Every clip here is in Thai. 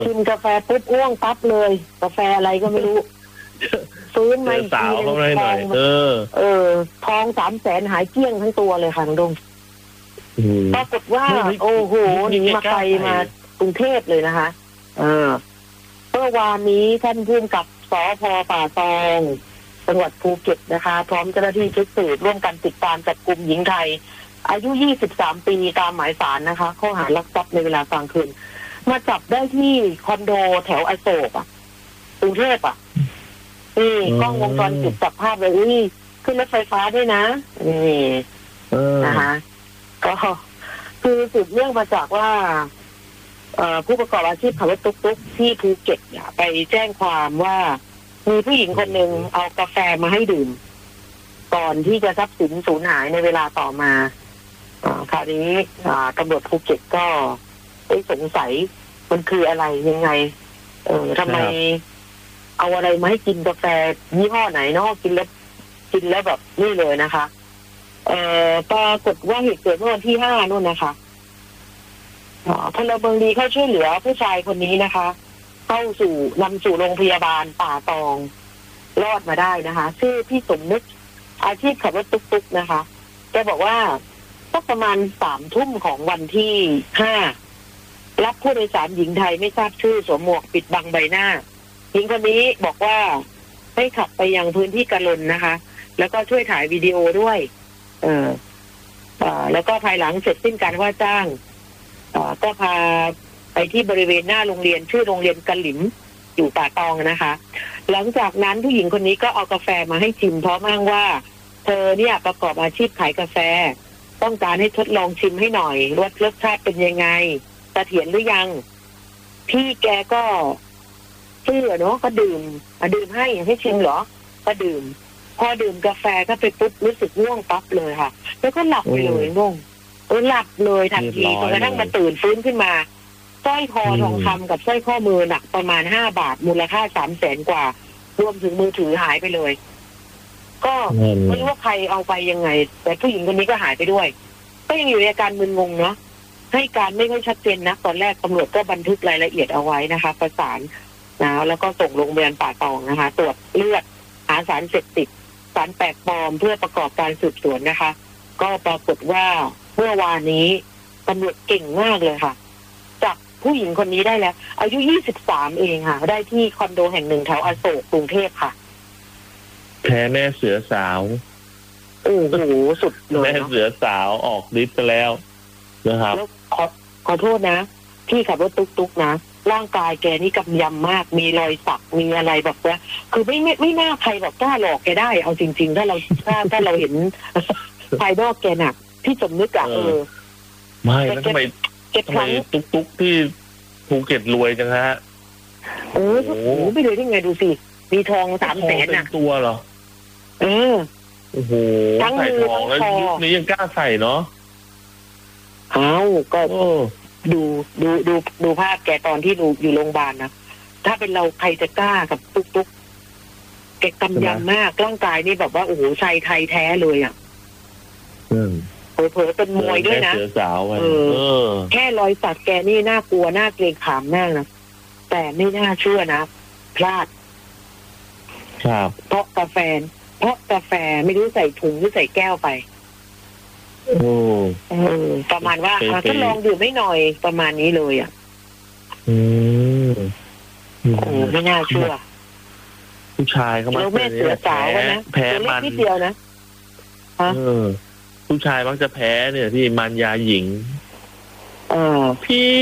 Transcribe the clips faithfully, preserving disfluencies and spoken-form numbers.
กินกาแฟปุ๊บอ้วงปั๊บเลยกาแฟอะไรก็ไม่รู้ฟื้นมาอีกทีนึงทองเออเออทองสามแสนหายเกลี้ยงทั้งตัวเลยค่ะน้องดงปรากฏว่าโอ้โหหนีมาไกลมากรุงเทพเลยนะคะเออเมื่อวานนี้ท่านผู้กำกับสภ.ป่าตองจังหวัดภูเก็ตนะคะพร้อมเจ้าหน้าที่ชุดสืบร่วมกันติดตามจับกุมหญิงไทยอายุยี่สิบสามปีตามหมายศาลนะคะข้อหาลักทรัพย์ในเวลากลางคืนมาจับได้ที่คอนโดแถวอโศกอ่ะกรุงเทพอ่ะนี่กล้องวงจรปิดจับภาพเลยนี่ขึ้นรถไฟฟ้าด้วยนะนี่นะคะก็คือสืบเนื่องมาจากว่าผู้ประกอบอาชีพขับรถตุ๊กๆที่ภูเก็ตไปแจ้งความว่ามีผู้หญิงคนหนึ่งเอากาแฟมาให้ดื่มก่อนที่จะทรัพย์สินสูญหายในเวลาต่อมาคราวนี้ตำรวจภูเก็ตก็ได้สงสัยมันคืออะไรยังไงเออทำไมเอาอะไรมาให้กินกาแฟยี่ห้อไหนเนาะกินแล้วกินแล้วแบบนี่เลยนะคะเอ่อปรากฏว่าเหตุเกิดเมื่อวันที่ห้านู่นนะคะพลเมืองดีเข้าช่วยเหลือผู้ชายคนนี้นะคะเข้าสู่นำสู่โรงพยาบาลป่าตองรอดมาได้นะคะชื่อพี่สมนึกอาชีพขับรถตุ๊กๆนะคะแกบอกว่าก็ประมาณสามทุ่มของวันที่ห้ารับผู้โดยสารหญิงไทยไม่ทราบชื่อสวมหมวกปิดบังใบหน้าหญิงคนนี้บอกว่าให้ขับไปยังพื้นที่กะลนนะคะแล้วก็ช่วยถ่ายวิดีโอด้วยเออเอ่อแล้วก็ภายหลังเสร็จสิ้นการว่าจ้างเอ่อก็พาไปที่บริเวณหน้าโรงเรียนชื่อโรงเรียนกะหลิมอยู่ป่าตองนะคะหลังจากนั้นผู้หญิงคนนี้ก็เอากาแฟมาให้ชิมเพราะอ้างว่าเธอเนี่ยประกอบอาชีพขายกาแฟต้องการให้ทดลองชิมให้หน่อยรสรสชาติเป็นยังไงเสถียรหรือยังพี่แกก็เชื่อเนาะก็ดื่มมาดื่มให้ให้ชิมเหรอก็ดื่มพอดื่มกาแฟก็ไปปุ๊บรู้สึกง่วงปั๊บเลยค่ะแล้วก็หลับไปเลยง่วงเออหลับเลยทันทีจนกระทั่งมาตื่นฟื้นขึ้นมาสร้อยคอทองคำกับสร้อยข้อมือหนักประมาณห้าบาทมูลค่าสามแสนกว่ารวมถึงมือถือหายไปเลยก็ไม่รู้ว่าใครเอาไปยังไงแต่ผู้หญิงคนนี้ก็หายไปด้วยก็ยังอยู่ในอาการมึนงงเนาะให้การไม่ค่อยชัดเจนนะตอนแรกตำรวจก็บันทึกรายละเอียดเอาไว้นะคะประสานนะแล้วก็ส่งโรงพยาบาลป่าตองนะคะตรวจเลือดหาสารเสพติดสารแปลกปลอมเพื่อประกอบการสืบสวนนะคะก็ปรากฏว่าเมื่อวานนี้ตำรวจเก่งมากเลยค่ะจับผู้หญิงคนนี้ได้แล้วอายุยี่สิบสามเองค่ะได้ที่คอนโดแห่งหนึ่งแถวอโศกกรุงเทพค่ะแพ้แม่เสือสาวโอ้โหสุดเลยแม่เสือสาวออกฤทธิ์ไปแล้วนะครับแล้วขอขอโทษนะพี่ขับรถตุ๊กๆนะร่างกายแกนี่กำยำมากมีรอยสักมีอะไรแบบว่าคือไม่ไม่ไม่น่าใครแบบกล้าหลอกแกได้เอาจริงๆถ้าเราถ้าถ้าเราเห็นภายนอกแกหนักพี่สมนึกอะเออไม่แล้วทำไมทำไมตุ๊กๆที่ภูเก็ตรวยจังฮะโอ้โหไม่เลยได้ไงดูสิมีทองสามแสนอะตัวเหรอเออโอ้โหใส่ทองแล้วยุคนี้ยังกล้าใส่เนาะอ้าวก็ดูดูดูดูภาพแกตอนที่ดูอยู่โรงพยาบาลนะถ้าเป็นเราใครจะกล้ากับตุ๊กตุ๊กแกกำยำมากร่างกายนี่แบบว่าโอ้โหชายไทยแท้เลยอ่ะเผลอๆเป็นมวยด้วยนะเออแค่รอยสักแกนี่น่ากลัวน่าเกรงขามมากนะแต่ไม่น่าเชื่อนะพลาดครับเพราะกาแฟเพราะกาแฟไม่รู้ใส่ถุงหรือใส่แก้วไปโอ้เออประมาณว่าถ้าลองดื่มไม่หน่อยประมาณนี้เลยอ่ะอืมโอ้ไม่น่าเชื่อผู้ชายเขามักจะแม่เสือสาวนะแพ้มันนิดเดียวนะเออผู้ชายมักจะแพ้เนี่ยที่มันยาหญิงเออพี่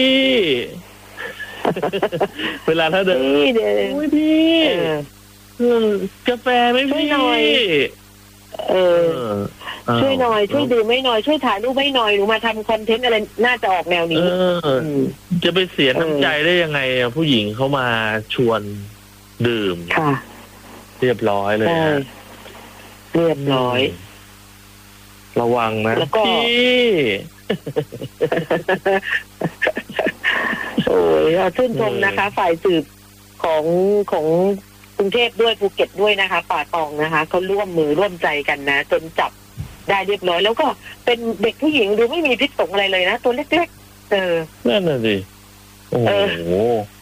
เวลาถ้าเดินพี่เดินพี่กาแฟไม่พี่หน่อยเออช่วยหน่อยช่วยดื่มไม่หน่อยช่วยถ่ายรูปไม่หน่อยหนูมาทำคอนเทนต์อะไรน่าจะออกแนวนี้จะไปเสียน้ำใจได้ยังไงอ่ะผู้หญิงเข้ามาชวนดื่มค่ะเรียบร้อยเลยเรียบร้อยระวังนะพี่โอ้ยชื่นชมนะคะฝ่ายสืบของของกรุงเทพด้วยภูเก็ตด้วยนะคะป่าตองนะคะเขาร่วมมือร่วมใจกันนะจนจับได้เรียบร้อยแล้วก็เป็นเด็กผู้หญิงดูไม่มีพิษสงอะไรเลยนะตัวเล็กๆเออนั่นน่ะสิโอ้โห